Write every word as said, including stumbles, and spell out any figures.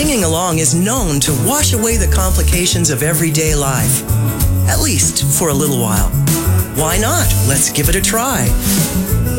singing along is known to wash away the complications of everyday life. At least for a little while. Why not? Let's give it a try.